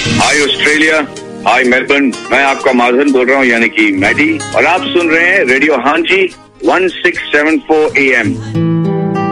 हाय Australia, हाय Melbourne, मैं आपका माधवन बोल रहा हूँ, यानी कि मैडी, और आप सुन रहे हैं रेडियो हांजी 1674 AM।